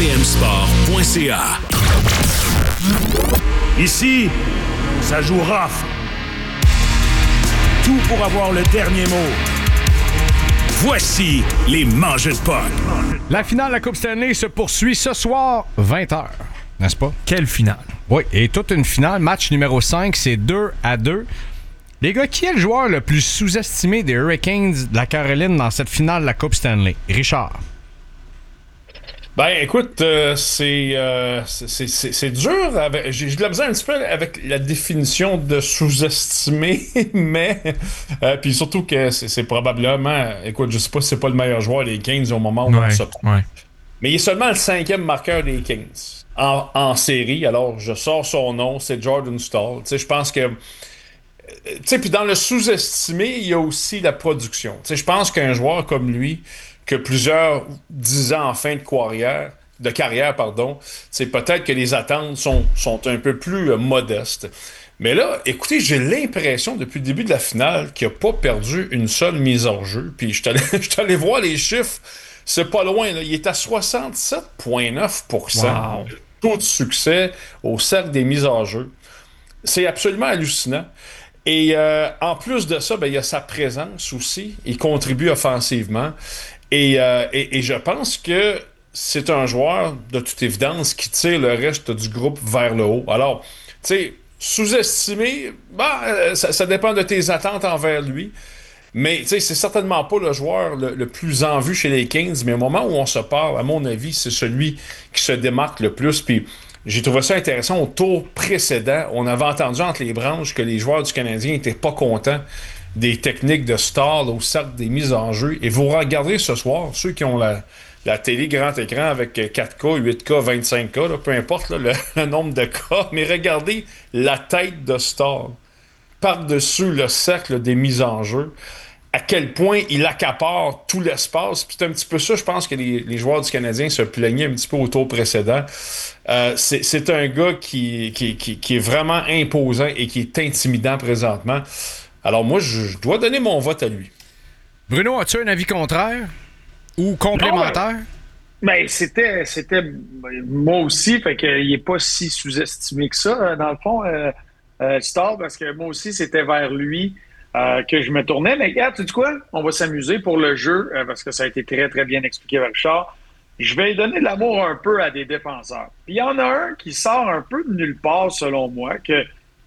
rpmsport.ca. Ici, ça joue rough. Tout pour avoir le dernier mot. Voici les mangeurs de puck. La finale de la Coupe Stanley se poursuit ce soir, 20h. N'est-ce pas? Quelle finale? Oui, et toute une finale. Match numéro 5, c'est 2-2. Les gars, qui est le joueur le plus sous-estimé des Hurricanes de la Caroline dans cette finale de la Coupe Stanley? Richard. Ben, écoute, c'est dur. J'ai de la misère un petit peu avec la définition de sous-estimé, mais puis surtout que c'est probablement, écoute, je sais pas si c'est pas le meilleur joueur des Kings au moment où on se prend. Ouais. Mais il est seulement le 5e marqueur des Kings en série. Alors, je sors son nom, c'est Jordan Staal. Tu sais, je pense que puis dans le sous-estimé, il y a aussi la production. Tu sais, je pense qu'un joueur comme lui, que plusieurs 10 ans en fin de carrière, c'est peut-être que les attentes sont un peu plus modestes. Mais là, écoutez, j'ai l'impression depuis le début de la finale qu'il n'a pas perdu une seule mise en jeu. Puis je suis allé voir les chiffres, c'est pas loin, là. Il est à 67,9% wow. Taux de succès au cercle des mises en jeu. C'est absolument hallucinant. Et en plus de ça, il y a sa présence aussi. Il contribue offensivement. Et je pense que c'est un joueur, de toute évidence, qui tire le reste du groupe vers le haut. Alors, tu sais, sous-estimé, ça dépend de tes attentes envers lui. Mais, tu sais, c'est certainement pas le joueur le plus en vue chez les Kings. Mais au moment où on se parle, à mon avis, c'est celui qui se démarque le plus. Puis, j'ai trouvé ça intéressant. Au tour précédent, on avait entendu entre les branches que les joueurs du Canadien n'étaient pas contents des techniques de Staal au cercle des mises en jeu. Et vous regardez ce soir, ceux qui ont la télé grand écran avec 4K, 8K, 25K, là, peu importe là, le nombre de cas, mais regardez la tête de Staal par-dessus le cercle des mises en jeu, à quel point il accapare tout l'espace. Puis c'est un petit peu ça, je pense que les joueurs du Canadien se plaignaient un petit peu au tour précédent. C'est un gars qui est vraiment imposant et qui est intimidant présentement. Alors moi, je dois donner mon vote à lui. Bruno, as-tu un avis contraire ou complémentaire? Ben, c'était moi aussi, fait qu'il n'est pas si sous-estimé que ça, dans le fond, Staal, parce que moi aussi, c'était vers lui que je me tournais. Mais regarde, tu dis quoi? On va s'amuser pour le jeu, parce que ça a été très, très bien expliqué par Richard. Je vais donner de l'amour un peu à des défenseurs. Puis il y en a un qui sort un peu de nulle part, selon moi, que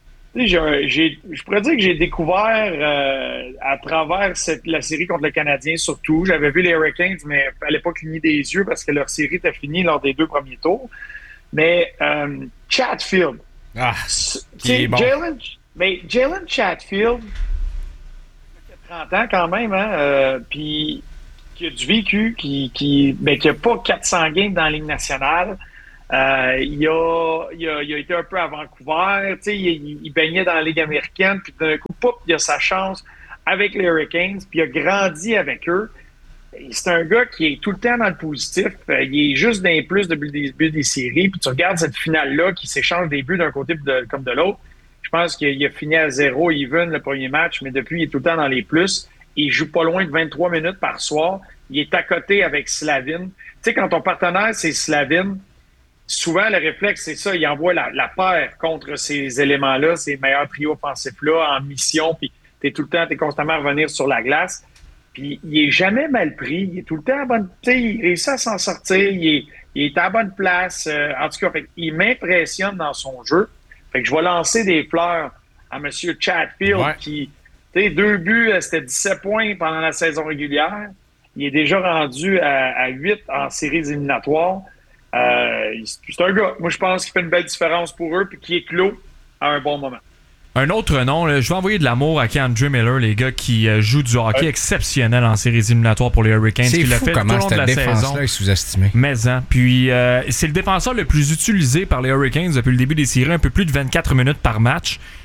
je pourrais dire que j'ai découvert à travers la série contre le Canadien surtout. J'avais vu les Hurricanes, mais il fallait pas cligner des yeux parce que leur série était finie lors des 2 premiers tours. Mais Chatfield. Qui bon. Jalen Chatfield, qui a 30 ans quand même, hein, puis qui a du vécu, qui a pas 400 games dans la Ligue nationale. Il a été un peu à Vancouver, il baignait dans la Ligue américaine, puis d'un coup, il a sa chance avec les Hurricanes, puis il a grandi avec eux. C'est un gars qui est tout le temps dans le positif. Il est juste d'un plus depuis le début des séries. Puis tu regardes cette finale-là qui s'échange des buts d'un côté comme de l'autre. Je pense qu'il a fini à 0 even le premier match, mais depuis, il est tout le temps dans les plus. Il joue pas loin de 23 minutes par soir. Il est à côté avec Slavin. Tu sais, quand ton partenaire, c'est Slavin, souvent, le réflexe, c'est ça. Il envoie la paire contre ces éléments-là, ces meilleurs trios offensifs-là en mission. Puis t'es constamment à revenir sur la glace. Puis il est jamais mal pris. Il est tout le temps à bonne... Il réussit à s'en sortir. Il est à la bonne place. En tout cas, il m'impressionne dans son jeu. Fait que je vais lancer des fleurs à M. Chatfield qui... 2 buts, c'était 17 points pendant la saison régulière. Il est déjà rendu à 8 en séries éliminatoires. C'est un gars, moi je pense qu'il fait une belle différence pour eux puis qui est clos à un bon moment. Un autre nom, là, je vais envoyer de l'amour à Andrew Miller, les gars qui jouent du hockey exceptionnel en séries éliminatoires pour les Hurricanes. C'est qui fou l'a fait tout au long de la saison. Est sous-estimé. Mais puis c'est le défenseur le plus utilisé par les Hurricanes depuis le début des séries, un peu plus de 24 minutes par match.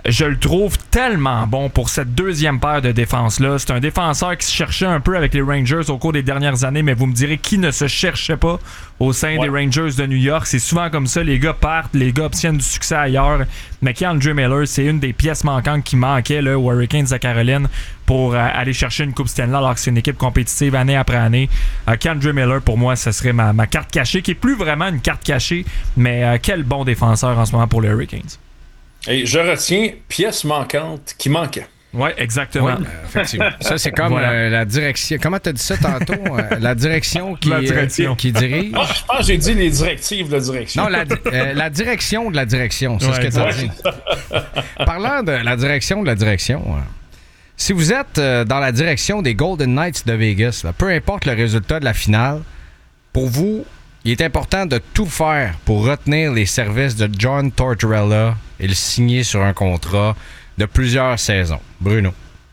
je le trouve tellement bon pour cette deuxième paire de défense-là. C'est un défenseur qui se cherchait un peu avec les Rangers au cours des dernières années, mais vous me direz qui ne se cherchait pas au sein des Rangers de New York. C'est souvent comme ça, les gars partent, les gars obtiennent du succès ailleurs. Mais K'Andre Miller, c'est une des pièces manquantes qui manquait là, aux Hurricanes de Caroline pour aller chercher une Coupe Stanley alors que c'est une équipe compétitive année après année. K'Andre Miller, pour moi, ce serait ma carte cachée, qui est plus vraiment une carte cachée, mais quel bon défenseur en ce moment pour les Hurricanes. Et je retiens pièce manquante qui manquait. Oui, exactement. Oui, effectivement. Ça, c'est comme la direction. Comment tu as dit ça tantôt? La direction qui dirige. Ah, je pense que j'ai dit les directives de la direction. Non, la direction de la direction. C'est ce que tu as dit. Parlant de la direction de la direction, si vous êtes dans la direction des Golden Knights de Vegas, là, peu importe le résultat de la finale, pour vous, il est important de tout faire pour retenir les services de John Tortorella et le signer sur un contrat de plusieurs saisons. Bruno.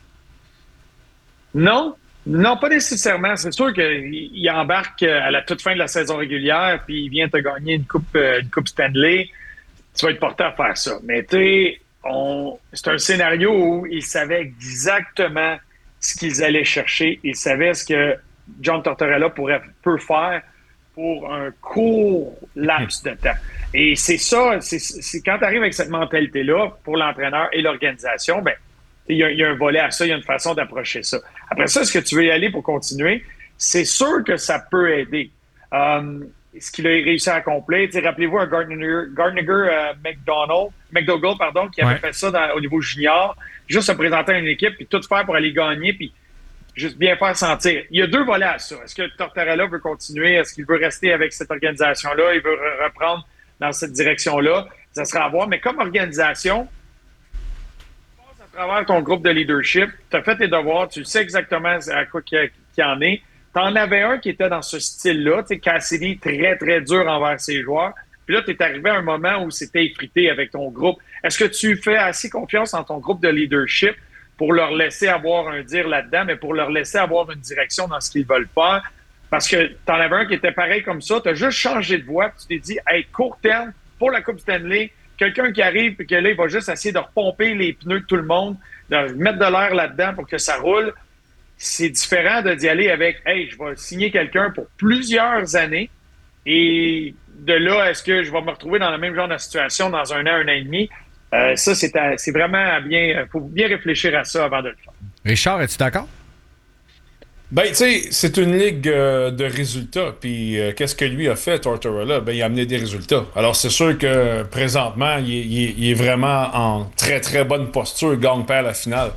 Non, pas nécessairement. C'est sûr qu'il embarque à la toute fin de la saison régulière, puis il vient te gagner une coupe Stanley. Tu vas être porté à faire ça. Mais tu sais, c'est un scénario où ils savaient exactement ce qu'ils allaient chercher. Ils savaient ce que John Tortorella peut faire pour un court laps de temps. Et c'est ça, c'est quand tu arrives avec cette mentalité-là, pour l'entraîneur et l'organisation, ben, il y a un volet à ça, il y a une façon d'approcher ça. Après ça, est-ce que tu veux y aller pour continuer? C'est sûr que ça peut aider. Ce qu'il a réussi à accomplir, rappelez-vous un Gardner McDougall, qui avait fait ça au niveau junior, juste se présenter à une équipe, puis tout faire pour aller gagner, puis juste bien faire sentir. Il y a deux volets à ça. Est-ce que Tortorella veut continuer? Est-ce qu'il veut rester avec cette organisation-là? Il veut reprendre dans cette direction-là? Ça sera à voir. Mais comme organisation, tu passes à travers ton groupe de leadership, tu as fait tes devoirs, tu sais exactement à quoi qu'il en est. Tu en avais un qui était dans ce style-là, Cassidy, très, très dur envers ses joueurs. Puis là, tu es arrivé à un moment où c'était effrité avec ton groupe. Est-ce que tu fais assez confiance en ton groupe de leadership pour leur laisser avoir un dire là-dedans, mais pour leur laisser avoir une direction dans ce qu'ils veulent faire? Parce que t'en avais un qui était pareil comme ça, t'as juste changé de voie, puis tu t'es dit, hey, court terme, pour la Coupe Stanley, quelqu'un qui arrive, puis que là, il va juste essayer de repomper les pneus de tout le monde, de mettre de l'air là-dedans pour que ça roule. C'est différent d'y aller avec, hey, je vais signer quelqu'un pour plusieurs années, et de là, est-ce que je vais me retrouver dans le même genre de situation dans un an et demi? Ça, c'est vraiment bien. Faut bien réfléchir à ça avant de le faire. Richard, es-tu d'accord? Ben, tu sais, c'est une ligue de résultats. Puis, qu'est-ce que lui a fait, Tortorella? Ben, il a amené des résultats. Alors, c'est sûr que présentement, il est vraiment en très, très bonne posture. Il gagne-perd la finale.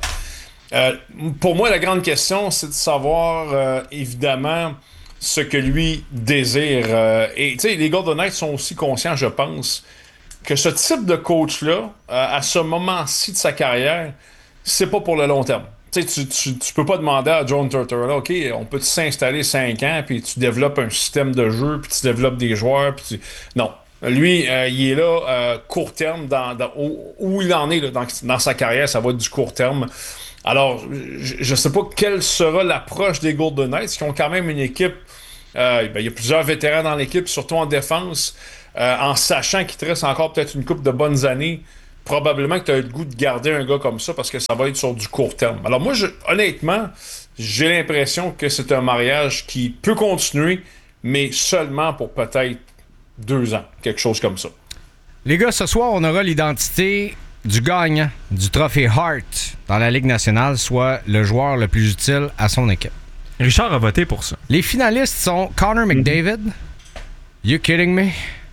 Pour moi, la grande question, c'est de savoir, évidemment, ce que lui désire. Et, tu sais, les Golden Knights sont aussi conscients, je pense, que ce type de coach-là, à ce moment-ci de sa carrière, c'est pas pour le long terme. Tu peux pas demander à John Tortorella, OK, on peut s'installer 5 ans, puis tu développes un système de jeu, puis tu développes des joueurs, puis non. Lui, il est là, court terme, où il en est là, dans sa carrière, ça va être du court terme. Alors, je sais pas quelle sera l'approche des Golden Knights, qui ont quand même une équipe, il y a plusieurs vétérans dans l'équipe, surtout en défense, en sachant qu'il te reste encore peut-être une couple de bonnes années. Probablement que tu as le goût de garder un gars comme ça parce que ça va être sur du court terme. Alors moi, honnêtement, j'ai l'impression que c'est un mariage qui peut continuer, mais seulement pour peut-être 2 ans, quelque chose comme ça. Les gars, ce soir, on aura l'identité du gagnant du trophée Hart dans la Ligue nationale, soit le joueur le plus utile à son équipe. Richard a voté pour ça. Les finalistes sont Connor McDavid, You Kidding Me,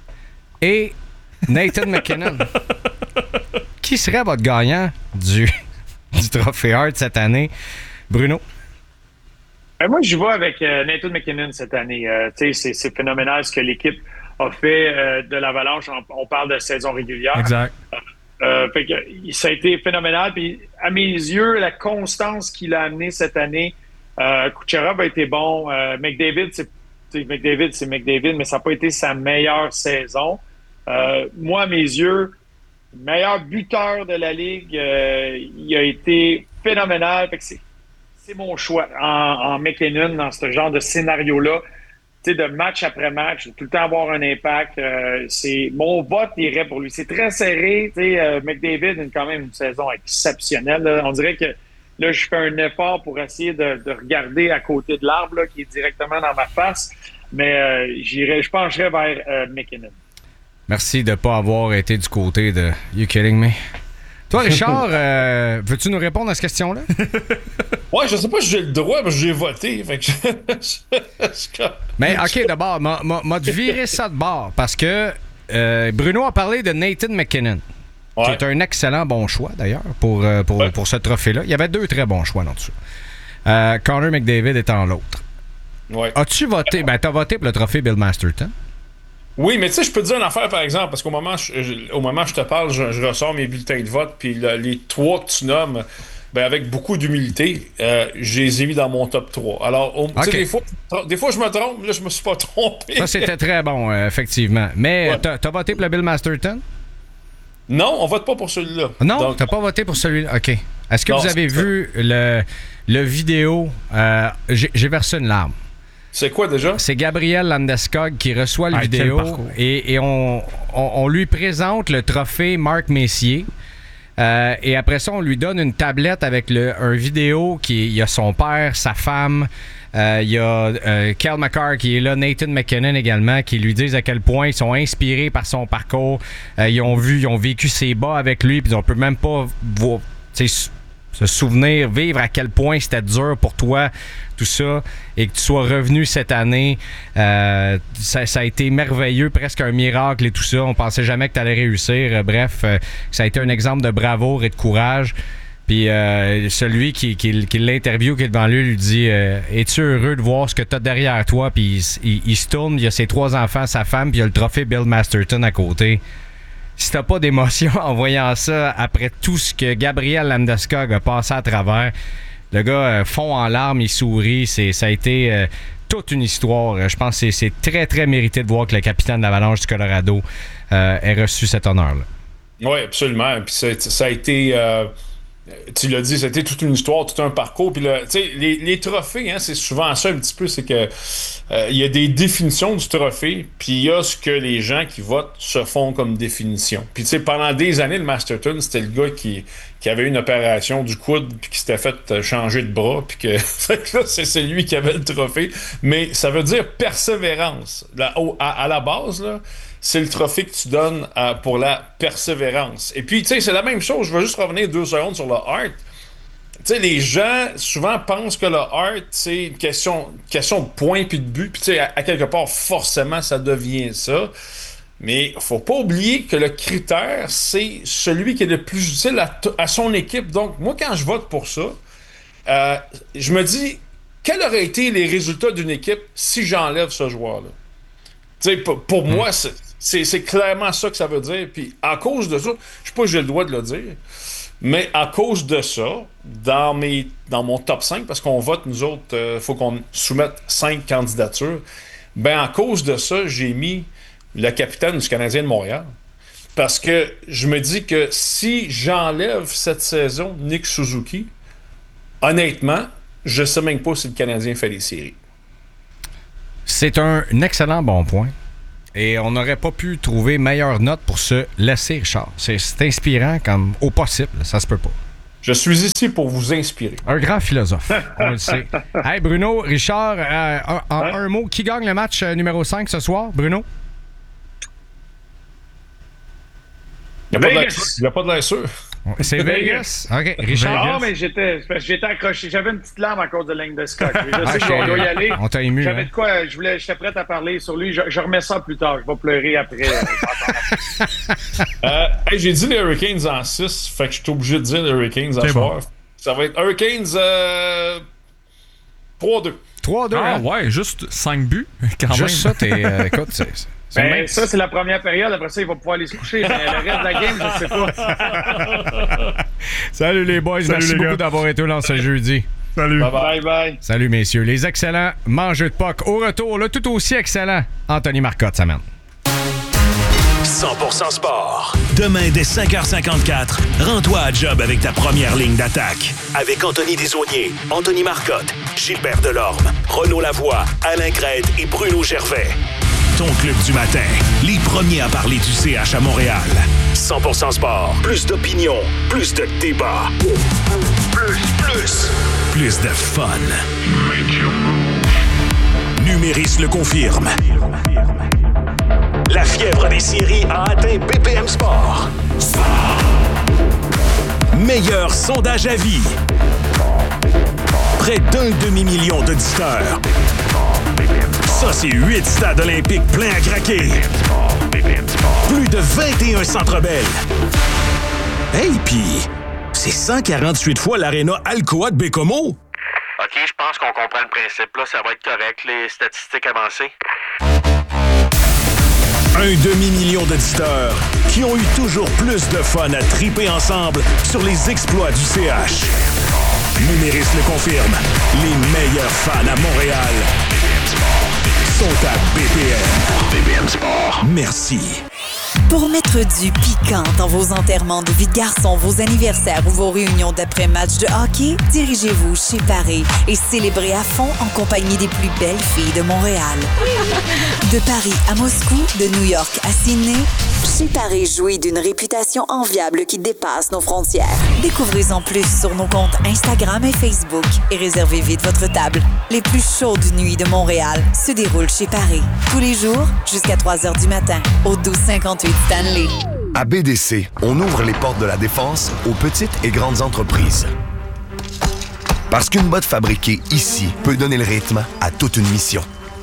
et Nathan McKinnon. Qui serait votre gagnant du trophée Hart cette année? Bruno? Moi, je vais avec Nathan McKinnon cette année. C'est phénoménal ce que l'équipe a fait de l'Avalanche. On parle de saison régulière. Exact. Fait que, ça a été phénoménal. Puis, à mes yeux, la constance qu'il a amenée cette année, Kucherov a été bon. McDavid, c'est McDavid, mais ça n'a pas été sa meilleure saison. Moi, à mes yeux, meilleur buteur de la Ligue, il a été phénoménal. Fait que c'est mon choix en McKinnon dans ce genre de scénario-là. de match après match, tout le temps avoir un impact. Mon vote irait pour lui. C'est très serré. McDavid a quand même une saison exceptionnelle. Là. On dirait que là, je fais un effort pour essayer de regarder à côté de l'arbre là, qui est directement dans ma face. Mais je pencherais vers McKinnon. Merci de ne pas avoir été du côté de You Kidding Me. Toi, Richard, veux-tu nous répondre à cette question-là? Ouais, je sais pas si j'ai le droit, parce que j'ai voté. Fait que Mais OK, d'abord, m'a viré ça de bord parce que Bruno a parlé de Nathan McKinnon, qui est un excellent bon choix, d'ailleurs, pour ce trophée-là. Il y avait 2 très bons choix là-dessus. Connor McDavid étant l'autre. Ouais. As-tu voté? Ben, t'as voté pour le trophée Bill Masterton. Oui, mais tu sais, je peux te dire une affaire, par exemple, parce qu'au moment où je te parle, je ressors mes bulletins de vote, puis les 3 que tu nommes, ben, avec beaucoup d'humilité, je les ai mis dans mon top 3. Alors, okay. Des fois, je me trompe, là, je me suis pas trompé. Ça, c'était très bon, effectivement. Mais ouais. T'as voté pour le Bill Masterton? Non, on vote pas pour celui-là. Non, donc, t'as pas voté pour celui-là. OK. Est-ce que vous avez vu le vidéo? J'ai versé une larme. C'est quoi déjà? C'est Gabriel Landeskog qui reçoit le vidéo et on lui présente le trophée Marc Messier. Et après ça, on lui donne une tablette avec un vidéo il y a son père, sa femme, il y a Kel McCarr qui est là, Nathan McKinnon également, qui lui disent à quel point ils sont inspirés par son parcours. Ils ont vécu ses bas avec lui, puis on peut même pas se souvenir, vivre à quel point c'était dur pour toi, tout ça, et que tu sois revenu cette année. Ça a été merveilleux, presque un miracle et tout ça. On pensait jamais que tu allais réussir. Bref, ça a été un exemple de bravoure et de courage. Puis celui qui l'interview, qui est devant lui dit es-tu heureux de voir ce que tu as derrière toi? Puis il se tourne, il y a ses 3 enfants, sa femme, puis il y a le trophée Bill Masterton à côté. Si t'as pas d'émotion en voyant ça après tout ce que Gabriel Landeskog a passé à travers, le gars fond en larmes, il sourit. Ça a été toute une histoire. Je pense que c'est très, très mérité de voir que le capitaine de l'Avalanche du Colorado ait reçu cet honneur-là. Oui, absolument. Puis ça a été... tu l'as dit, c'était toute une histoire, tout un parcours. Puis les trophées, hein, c'est souvent ça un petit peu, c'est que il y a des définitions du trophée, puis il y a ce que les gens qui votent se font comme définition. Puis tu sais, pendant des années, le Masterton, c'était le gars qui avait une opération du coude, puis qui s'était fait changer de bras, puis que fait que là, c'est lui qui avait le trophée. Mais ça veut dire persévérance. À la base, là, c'est le trophée que tu donnes pour la persévérance. Et puis, tu sais, c'est la même chose. Je vais juste revenir 2 secondes sur le Hart. Tu sais, les gens, souvent, pensent que le Hart, c'est une question de points puis de but. Puis, tu sais, à quelque part, forcément, ça devient ça. Mais faut pas oublier que le critère, c'est celui qui est le plus utile à son équipe. Donc, moi, quand je vote pour ça, je me dis, quels auraient été les résultats d'une équipe si j'enlève ce joueur-là? Tu sais, pour moi, c'est clairement ça que ça veut dire. Puis à cause de ça, je sais pas si j'ai le droit de le dire, mais à cause de ça, dans mon top 5, parce qu'on vote, nous autres, faut qu'on soumette 5 candidatures, ben à cause de ça, j'ai mis le capitaine du Canadien de Montréal. Parce que je me dis que si j'enlève cette saison Nick Suzuki, honnêtement, je sais même pas si le Canadien fait les séries. C'est un excellent bon point. Et on n'aurait pas pu trouver meilleure note pour se laisser, Richard. C'est inspirant comme au possible. Ça se peut pas. Je suis ici pour vous inspirer. Un grand philosophe, on le sait. Hey Bruno, Richard, un mot. Qui gagne le match numéro 5 ce soir, Bruno? Il n'y a pas de l'air sûr. C'est Vegas? OK. Richard? Non, mais j'étais accroché. J'avais une petite larme à cause de Landeskog. Je sais qu'on doit y aller. On t'a ému. J'avais de quoi? J'étais prêt à parler sur lui. Je remets ça plus tard. Je vais pleurer après. J'ai dit les Hurricanes en 6. Fait que je suis obligé de dire les Hurricanes en soir. Ça va être Hurricanes 3-2. 3-2, ah, ouais, juste 5 buts. Quand juste même. ça, écoute, ça, c'est la première période. Après ça, il va pouvoir aller se coucher. Mais le reste de la game, je sais pas. Salut les boys. Merci beaucoup d'avoir été là ce jeudi. Salut. Bye. Salut, messieurs. Les excellents mangeux de puck. Au retour, le tout aussi excellent Anthony Marcotte, ça mène. 100% sport. Demain, dès 5h54, rends-toi à job avec ta première ligne d'attaque. Avec Anthony Desaulniers, Anthony Marcotte, Gilbert Delorme, Renaud Lavoie, Alain Crête et Bruno Gervais. Ton club du matin, les premiers à parler du CH à Montréal. 100% sport. Plus d'opinion, plus de débat. Plus de fun. Numéris le confirme. La fièvre des séries a atteint BPM Sport. Meilleur sondage à vie. Près d'un demi-million d'auditeurs. Ça, c'est 8 stades olympiques pleins à craquer. Plus de 21 Centre Bell. Hey, pis c'est 148 fois l'aréna Alcoa de Bécomo. OK, je pense qu'on comprend le principe. Là, ça va être correct, les statistiques avancées. Un demi-million d'auditeurs qui ont eu toujours plus de fun à triper ensemble sur les exploits du CH. Numéris le confirme. Les meilleurs fans à Montréal sont à BPM. BPM Sport. Merci. Pour mettre du piquant dans vos enterrements de vie de garçon, vos anniversaires ou vos réunions d'après-match de hockey, dirigez-vous chez Paris et célébrez à fond en compagnie des plus belles filles de Montréal. De Paris à Moscou, de New York à Sydney, chez Paris jouit d'une réputation enviable qui dépasse nos frontières. Découvrez-en plus sur nos comptes Instagram et Facebook et réservez vite votre table. Les plus chaudes nuits de Montréal se déroulent chez Paris. Tous les jours, jusqu'à 3h du matin, au 1258 Stanley. À BDC, on ouvre les portes de la défense aux petites et grandes entreprises. Parce qu'une botte fabriquée ici peut donner le rythme à toute une mission.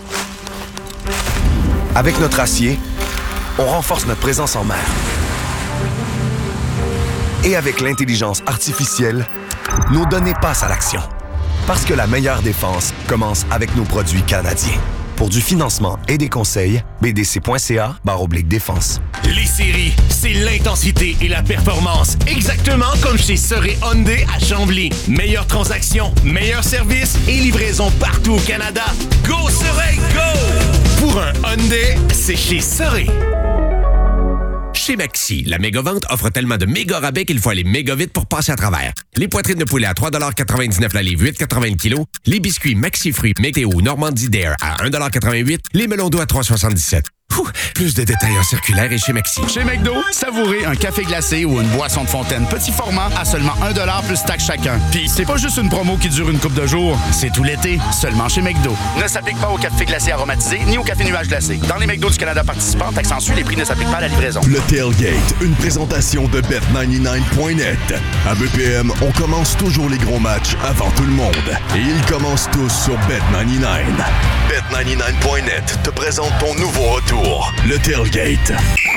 Avec notre acier, on renforce notre présence en mer. Et avec l'intelligence artificielle, nos données passent à l'action. Parce que la meilleure défense commence avec nos produits canadiens. Pour du financement et des conseils, bdc.ca/défense. Les séries, c'est l'intensité et la performance. Exactement comme chez Soré Hyundai à Chambly. Meilleure transaction, meilleur service et livraison partout au Canada. Go Soré, go! Pour un Hyundai, c'est chez Soré. Chez Maxi, la méga-vente offre tellement de méga rabais qu'il faut aller méga vite pour passer à travers. Les poitrines de poulet à 3,99$ la livre, 8,80$ le kilo. Les biscuits Maxi Fruits Météo Normandie Dare à 1,88$. Les melons d'eau à 3,77$. Plus de détails en circulaire et chez Maxi. Chez McDo, savourez un café glacé ou une boisson de fontaine petit format à seulement 1$ plus taxe chacun. Puis c'est pas juste une promo qui dure une couple de jours, c'est tout l'été, seulement chez McDo. Ne s'applique pas au café glacé aromatisé ni au café nuage glacé. Dans les McDo du Canada participants, taxe en sus, les prix ne s'appliquent pas à la livraison. Le Tailgate, une présentation de Bet99.net. À BPM, on commence toujours les gros matchs avant tout le monde. Et ils commencent tous sur Bet99. Bet99.net te présente ton nouveau retour. Le Tailgate.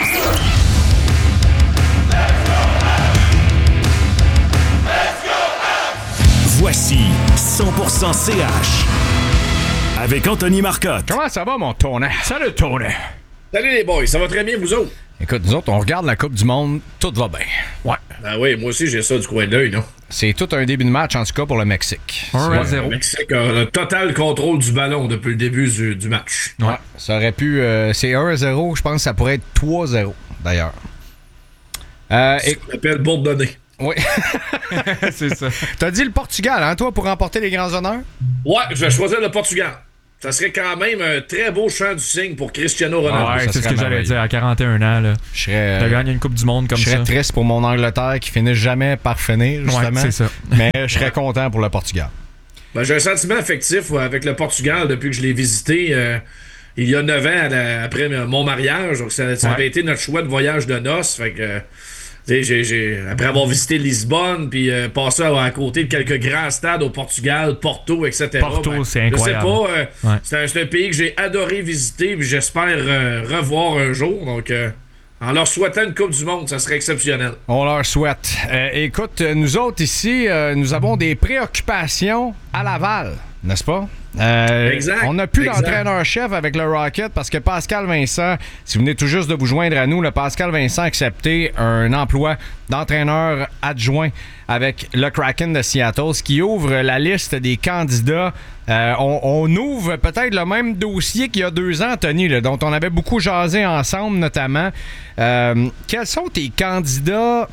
Voici 100% CH avec Anthony Marcotte. Comment ça va, mon Tony? Salut, Tony. Salut les boys, ça va très bien, vous autres? Écoute, nous autres, on regarde la Coupe du Monde, tout va bien. Ouais. Ah oui, moi aussi, j'ai ça du coin de l'œil, non? C'est tout un début de match, en tout cas, pour le Mexique. 1-0. Le Mexique a le total contrôle du ballon depuis le début du match. Ouais. Ça aurait pu... c'est 1-0, je pense que ça pourrait être 3-0, d'ailleurs. C'est ce qu'on appelle bourdonner. Oui. C'est ça. T'as dit le Portugal, hein, toi, pour remporter les grands honneurs? Ouais, je vais choisir le Portugal. Ça serait quand même un très beau chant du signe pour Cristiano Ronaldo. Ouais, c'est ce que j'allais dire. À 41 ans, là. T'as gagné une Coupe du Monde comme ça. Je serais triste pour mon Angleterre qui finit jamais par finir, justement. Ouais, c'est ça. Mais je serais content pour le Portugal. Ben, j'ai un sentiment affectif avec le Portugal depuis que je l'ai visité il y a 9 ans après mon mariage. Donc ça avait été notre choix de voyage de noces. Fait que... après avoir visité Lisbonne, puis passé à côté de quelques grands stades au Portugal, Porto, etc. Porto, c'est incroyable. Je sais pas, c'est un pays que j'ai adoré visiter, puis j'espère revoir un jour. Donc, en leur souhaitant une Coupe du Monde, ça serait exceptionnel. On leur souhaite. Écoute, nous autres ici, nous avons des préoccupations à Laval. n'est-ce pas? Exact. On n'a plus d'entraîneur-chef avec le Rocket parce que Pascal Vincent, si vous venez tout juste de vous joindre à nous, le Pascal Vincent a accepté un emploi d'entraîneur adjoint avec le Kraken de Seattle, ce qui ouvre la liste des candidats. On ouvre peut-être le même dossier qu'il y a 2 ans, Tony, là, dont on avait beaucoup jasé ensemble notamment. Quels sont tes candidats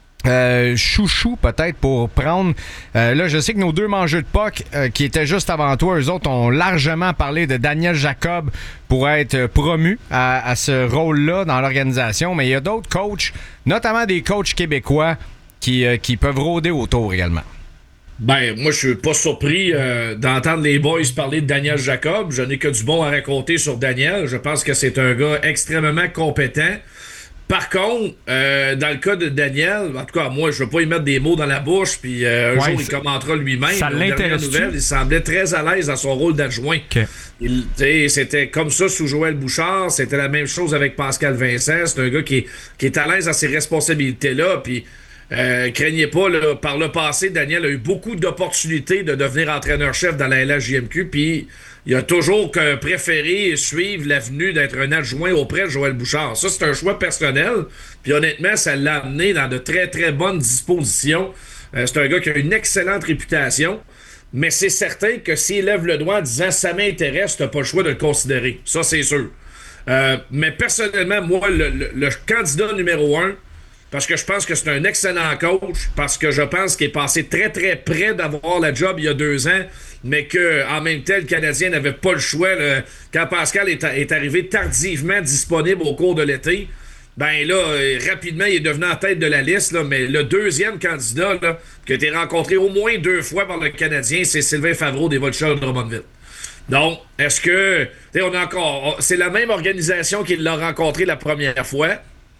chouchou peut-être pour prendre là je sais que nos 2 mangeux de puck qui étaient juste avant toi, eux autres ont largement parlé de Daniel Jacob pour être promu à ce rôle-là dans l'organisation, mais il y a d'autres coachs, notamment des coachs québécois qui peuvent rôder autour également. Ben, moi, je suis pas surpris d'entendre les boys parler de Daniel Jacob. Je n'ai que du bon à raconter sur Daniel. Je pense que c'est un gars extrêmement compétent. Par contre, dans le cas de Daniel, en tout cas, moi, je veux pas y mettre des mots dans la bouche, puis un jour, il commentera lui-même. Ça l'intéresse. Il semblait très à l'aise dans son rôle d'adjoint. Okay. C'était comme ça sous Joël Bouchard, c'était la même chose avec Pascal Vincent. C'est un gars qui est à l'aise dans ses responsabilités-là, puis craignez pas, là, par le passé, Daniel a eu beaucoup d'opportunités de devenir entraîneur-chef dans la LHJMQ, puis il a toujours préféré suivre l'avenue d'être un adjoint auprès de Joël Bouchard. Ça, c'est un choix personnel. Puis honnêtement, ça l'a amené dans de très, très bonnes dispositions. C'est un gars qui a une excellente réputation. Mais c'est certain que s'il lève le doigt en disant « ça m'intéresse », t'as pas le choix de le considérer. Ça, c'est sûr. Mais personnellement, moi, le candidat numéro 1, parce que je pense que c'est un excellent coach, parce que je pense qu'il est passé très, très près d'avoir la job il y a 2 ans, mais qu'en même temps, le Canadien n'avait pas le choix. Quand Pascal est arrivé tardivement disponible au cours de l'été, ben là, rapidement, il est devenu en tête de la liste, là, mais le deuxième candidat là, qui a été rencontré au moins 2 fois par le Canadien, c'est Sylvain Favreau des Vultures de Drummondville. Donc, est-ce que... c'est la même organisation qui l'a rencontré la première fois.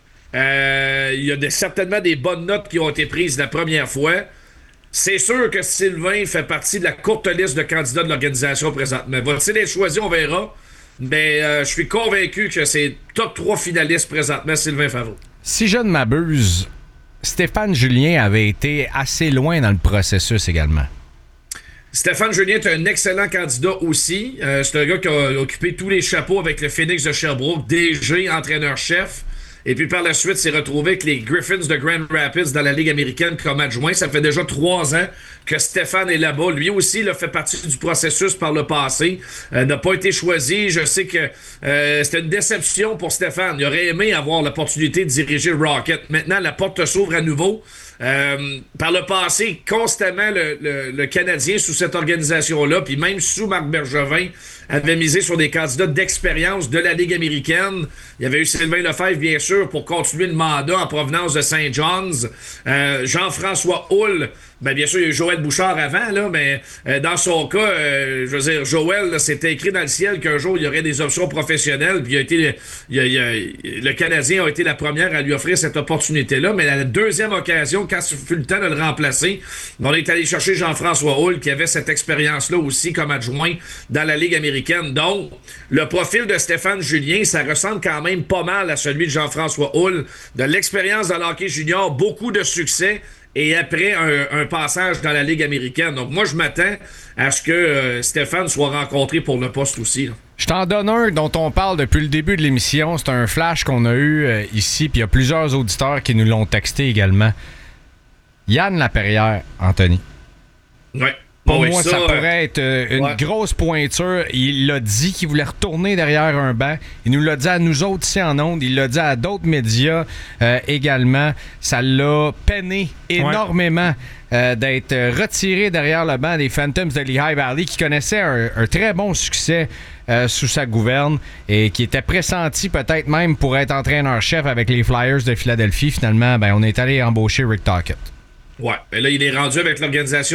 Il y a certainement des bonnes notes qui ont été prises la première fois. C'est sûr que Sylvain fait partie de la courte liste de candidats de l'organisation présentement. Va-t-il être choisi? On verra. Mais je suis convaincu que c'est top 3 finalistes présentement, Sylvain Favreau. Si je ne m'abuse, Stéphane Julien avait été assez loin dans le processus également. Stéphane Julien est un excellent candidat aussi. C'est un gars qui a occupé tous les chapeaux avec le Phoenix de Sherbrooke, DG, entraîneur-chef. Et puis par la suite, s'est retrouvé avec les Griffins de Grand Rapids dans la Ligue américaine comme adjoint. Ça fait déjà 3 ans que Stéphane est là-bas. Lui aussi, il a fait partie du processus par le passé. N'a pas été choisi. Je sais que c'était une déception pour Stéphane. Il aurait aimé avoir l'opportunité de diriger le Rocket. Maintenant, la porte s'ouvre à nouveau. Par le passé, constamment, le Canadien sous cette organisation-là, puis même sous Marc Bergevin, avait misé sur des candidats d'expérience de la Ligue américaine. Il y avait eu Sylvain Lefebvre, bien sûr, pour continuer le mandat en provenance de St. John's. Jean-François Houle, ben bien sûr, il y a eu Joël Bouchard avant, là, mais dans son cas, je veux dire, Joël, là, c'était écrit dans le ciel qu'un jour, il y aurait des options professionnelles, puis le Canadien a été la première à lui offrir cette opportunité-là, mais la deuxième occasion, quand ce fut le temps de le remplacer, on est allé chercher Jean-François Houle, qui avait cette expérience-là aussi comme adjoint dans la Ligue américaine. Donc, le profil de Stéphane Julien, ça ressemble quand même pas mal à celui de Jean-François Houle, de l'expérience dans l'hockey junior, beaucoup de succès, et après un passage dans la Ligue américaine. Donc moi, je m'attends à ce que Stéphane soit rencontré pour le poste aussi, là. Je t'en donne un dont on parle depuis le début de l'émission. C'est un flash qu'on a eu ici, puis il y a plusieurs auditeurs qui nous l'ont texté également. Yann Laperrière, Anthony. Ouais. Pour moi, ça pourrait être une grosse pointure. Il l'a dit qu'il voulait retourner derrière un banc. Il nous l'a dit à nous autres ici en ondes. Il l'a dit à d'autres médias également. Ça l'a peiné énormément d'être retiré derrière le banc des Phantoms de Lehigh Valley, qui connaissaient un très bon succès sous sa gouverne et qui était pressenti peut-être même pour être entraîneur-chef avec les Flyers de Philadelphie. Finalement, on est allé embaucher Rick Tocchet. Ouais, et là, il est rendu avec l'organisation